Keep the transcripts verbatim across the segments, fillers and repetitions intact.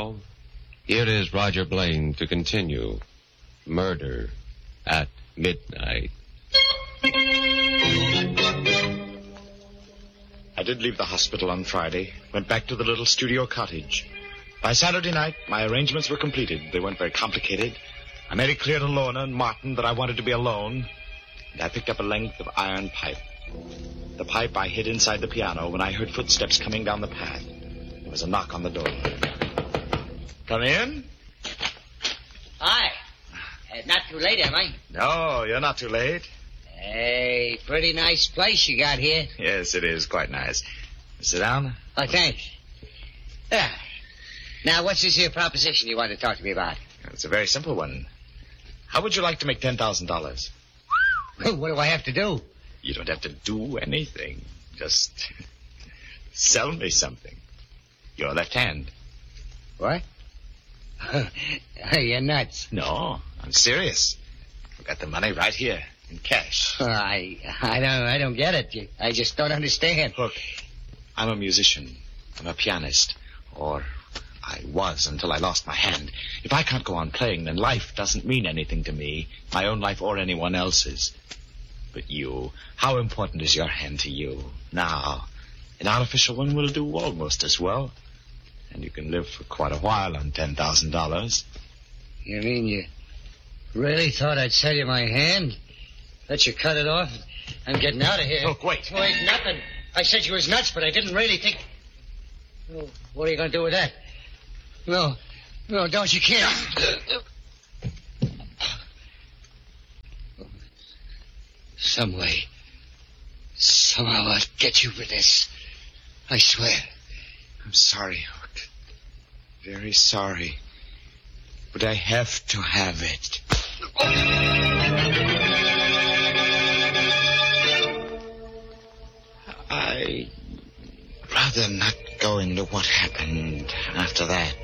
now, here is Roger Blaine to continue Murder at Midnight. I did leave the hospital on Friday, went back to the little studio cottage. By Saturday night, my arrangements were completed. They weren't very complicated. I made it clear to Lorna and Martin that I wanted to be alone, and I picked up a length of iron pipe. The pipe I hid inside the piano when I heard footsteps coming down the path. There was a knock on the door. Come in? Hi. Uh, not too late, am I? No, you're not too late. Hey, pretty nice place you got here. Yes, it is quite nice. Sit down. Oh, thanks. Yeah. Now, what's this here proposition you want to talk to me about? It's a very simple one. How would you like to make ten thousand dollars? What do I have to do? You don't have to do anything. Just sell me something. Your left hand. What? You're nuts. No, I'm serious. I've got the money right here in cash. Oh, I I don't I don't get it. I just don't understand. Look, I'm a musician. I'm a pianist. Or I was until I lost my hand. If I can't go on playing, then life doesn't mean anything to me. My own life or anyone else's. But you, how important is your hand to you? Now, an artificial one will do almost as well. And you can live for quite a while on ten thousand dollars. You mean you really thought I'd sell you my hand? Let you cut it off? I'm getting out of here. Look, wait. Wait, nothing. I said you was nuts, but I didn't really think... Oh, what are you going to do with that? No. No, don't. You can't. Some way. Somehow I'll get you for this. I swear. I'm sorry, Hook. Very sorry. But I have to have it. I'd rather not go into what happened after that.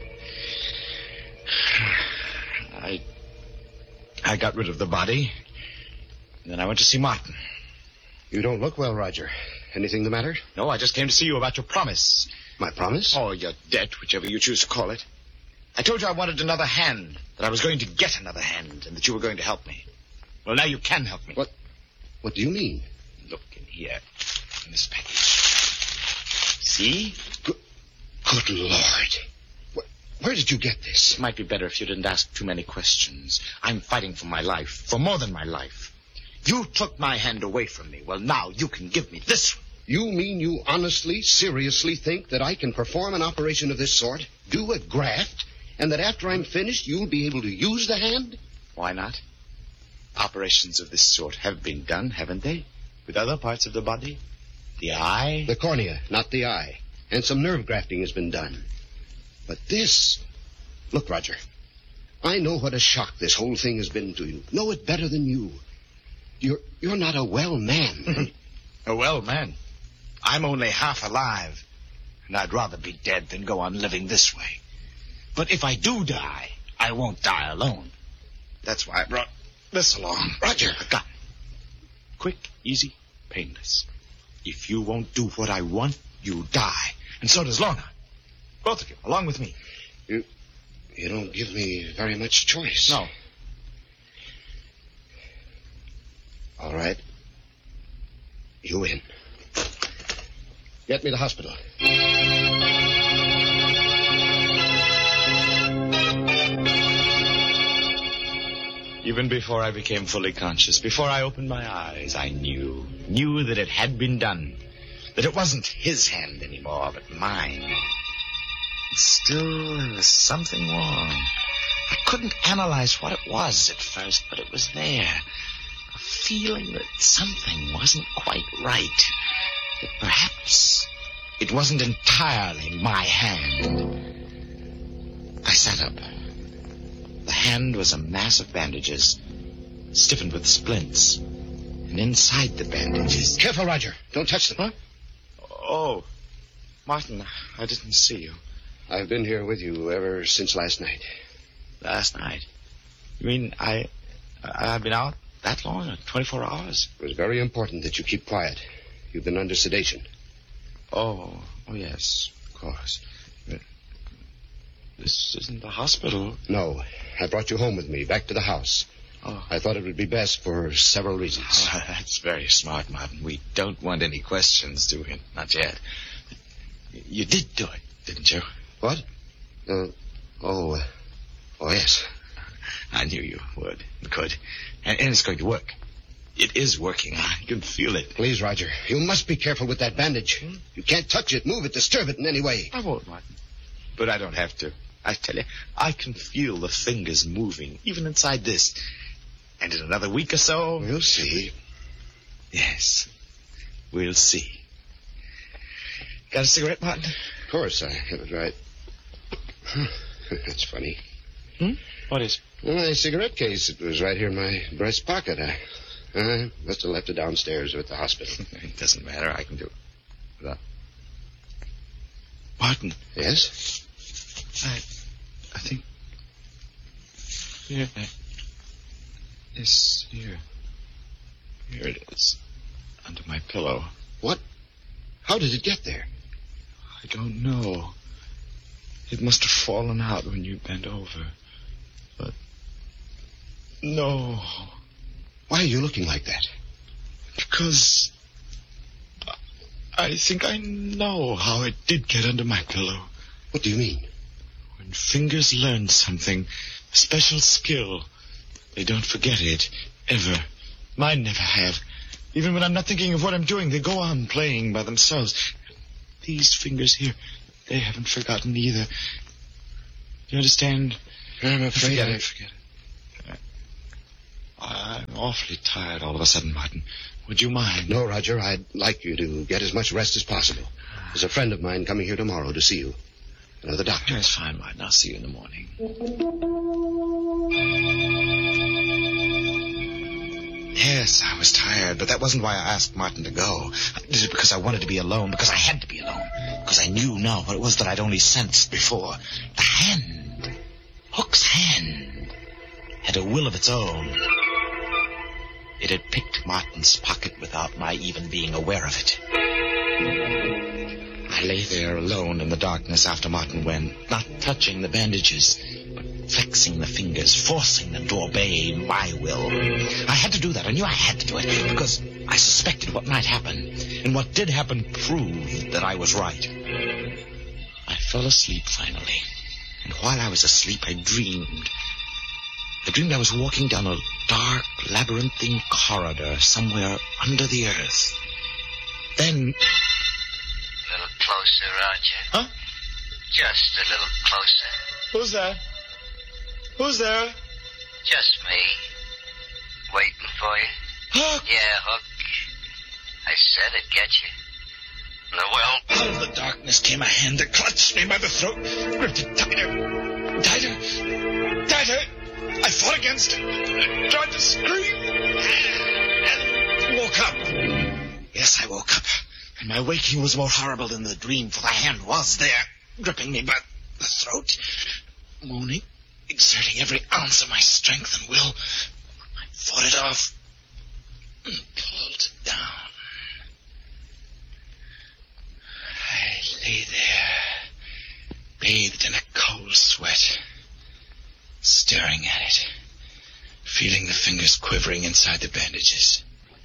I... I got rid of the body. And then I went to see Martin. You don't look well, Roger. Anything the matter? No, I just came to see you about your promise. My promise? Or your debt, whichever you choose to call it. I told you I wanted another hand, that I was going to get another hand, and that you were going to help me. Well, now you can help me. What? What do you mean? Look in here, in this package. See? Good, good Lord. Where, where did you get this? It might be better if you didn't ask too many questions. I'm fighting for my life, for more than my life. You took my hand away from me. Well, now you can give me this one. You mean you honestly, seriously think that I can perform an operation of this sort, do a graft, and that after I'm finished, you'll be able to use the hand? Why not? Operations of this sort have been done, haven't they? With other parts of the body? The eye? The cornea, not the eye. And some nerve grafting has been done. But this... Look, Roger, I know what a shock this whole thing has been to you. Know it better than you. You're, you're not a well man. A well man? I'm only half alive, and I'd rather be dead than go on living this way. But if I do die, I won't die alone. That's why I brought this along. Roger. A gun. Quick, easy, painless. If you won't do what I want, you die. And so does Lorna. Both of you, along with me. You, you don't give me very much choice. No. All right. You win. Get me to the hospital. Even before I became fully conscious, before I opened my eyes, I knew, knew that it had been done. That it wasn't his hand anymore, but mine. And still, there was something wrong. I couldn't analyze what it was at first, but it was there. A feeling that something wasn't quite right. That perhaps it wasn't entirely my hand. I sat up. The hand was a mass of bandages, stiffened with splints. And inside the bandages... Careful, Roger. Don't touch them. Huh? Oh, Martin, I didn't see you. I've been here with you ever since last night. Last night? You mean I... I've been out that long? twenty-four hours? It was very important that you keep quiet. You've been under sedation. Oh, oh yes, of course. this isn't the hospital. No. I brought you home with me, back to the house. Oh. I thought it would be best for several reasons. Oh, that's very smart, Martin. We don't want any questions, do we? Not yet. You did do it, didn't you? What? Uh, oh, uh, oh, yes. I knew you would and could. And, and it's going to work. It is working. I can feel it. Please, Roger, you must be careful with that bandage. Hmm? You can't touch it, move it, disturb it in any way. I won't, Martin. But I don't have to. I tell you, I can feel the fingers moving, even inside this. And in another week or so... We'll see. Yes, we'll see. Got a cigarette, Martin? Of course, I have it right. That's funny. Hmm? What is? Well, my cigarette case. It was right here in my breast pocket. I, I must have left it downstairs or at the hospital. It doesn't matter. I can do it. Without... Martin. Yes? I... I think... Here. It's here. Here it is. Under my pillow. What? How did it get there? I don't know. It must have fallen out when you bent over. But... No. Why are you looking like that? Because... I think I know how it did get under my pillow. What do you mean? When fingers learn something, a special skill, they don't forget it, ever. Mine never have. Even when I'm not thinking of what I'm doing, they go on playing by themselves. These fingers here, they haven't forgotten either. You understand? I'm afraid forget I... it, forget it. I'm awfully tired all of a sudden, Martin. Would you mind? No, Roger, I'd like you to get as much rest as possible. There's a friend of mine coming here tomorrow to see you. Another doctor. That's fine, Martin. I'll see you in the morning. Yes, I was tired, but that wasn't why I asked Martin to go. I did it because I wanted to be alone, because I had to be alone, because I knew now what it was that I'd only sensed before. The hand, Hook's hand, had a will of its own. It had picked Martin's pocket without my even being aware of it. I lay there alone in the darkness after Martin went, not touching the bandages, but flexing the fingers, forcing them to obey my will. I had to do that. I knew I had to do it because I suspected what might happen. And what did happen proved that I was right. I fell asleep finally. And while I was asleep, I dreamed. I dreamed I was walking down a dark, labyrinthine corridor somewhere under the earth. Then... A little closer, Roger. Huh? Just a little closer. Who's there? Who's there? Just me. Waiting for you. Hook! Yeah, Hook. I said it'd get you. No, well... Out of the darkness came a hand that clutched me by the throat, gripped it tighter, tighter, tighter. I fought against it, I tried to scream, and woke up. Yes, I woke up, and my waking was more horrible than the dream, for the hand was there, gripping me by the throat, moaning, exerting every ounce of my strength and will. I fought it off and pulled it down. I lay there, bathed in a cold sweat, staring at it, feeling the fingers quivering inside the bandages.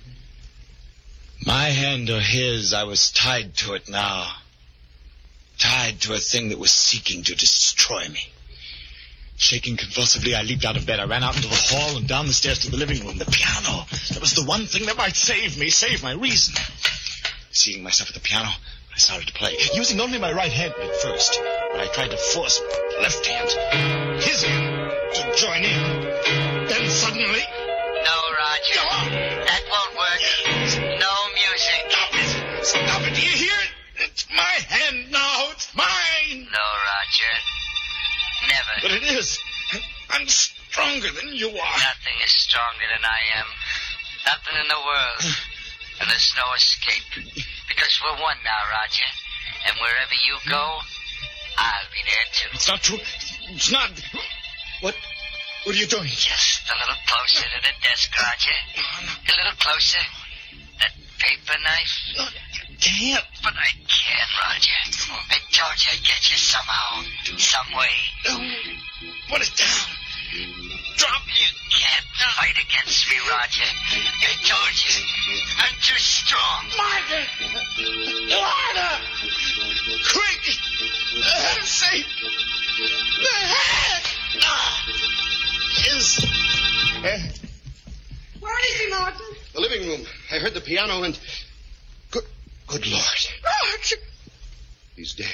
My hand or his, I was tied to it now. Tied to a thing that was seeking to destroy me. Shaking convulsively, I leaped out of bed. I ran out into the hall and down the stairs to the living room. The piano. That was the one thing that might save me, save my reason. Seating myself at the piano, I started to play, using only my right hand at first. But I tried to force my left hand, his hand, to join in. Then suddenly... No, Roger. Go on. That won't work. No music. Stop it. Stop it. Do you hear it? It's my hand now. It's mine. No, Roger. Never. But it is. I'm stronger than you are. Nothing is stronger than I am. Nothing in the world. And there's no escape. Because we're one now, Roger. And wherever you go, I'll be there too. It's not true. It's not. What? What are you doing? Just a little closer to the desk, Roger. A little closer. That paper knife. can't. But I can, Roger. I told you I'd get you somehow, some way. No. Put it down. Drop You can't fight against me, Roger. I told you. I'm too strong. Martha! Martha! Quick! The head's safe! The head! Ah! Is... Uh, Where is he, Martin? the living room. I heard the piano and... Good, good Lord. Roger! He's dead.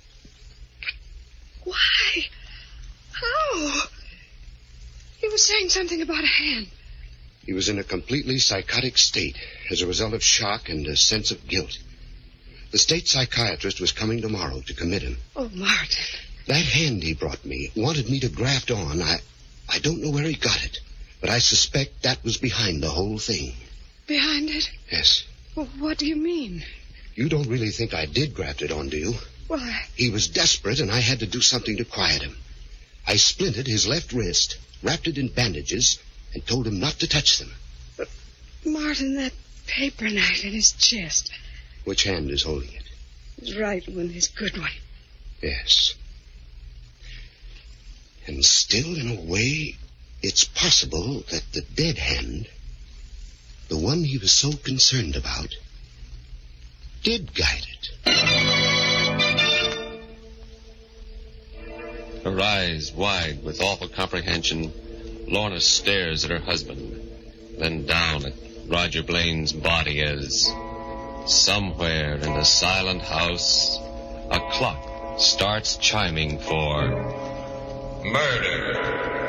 Why? How? He was saying something about a hand. He was in a completely psychotic state as a result of shock and a sense of guilt. The state psychiatrist was coming tomorrow to commit him. Oh, Martin. That hand he brought me wanted me to graft on. I, I don't know where he got it, but I suspect that was behind the whole thing. Behind it? Yes. Well, what do you mean? You don't really think I did graft it on, do you? Why? He was desperate, and I had to do something to quiet him. I splinted his left wrist, wrapped it in bandages, and told him not to touch them. But, Martin, that paper knife in his chest. Which hand is holding it? His right one, his good one. Yes. And still, in a way, it's possible that the dead hand, the one he was so concerned about, did guide it. Her eyes wide with awful comprehension, Lorna stares at her husband, then down at Roger Blaine's body as, somewhere in the silent house, a clock starts chiming for murder.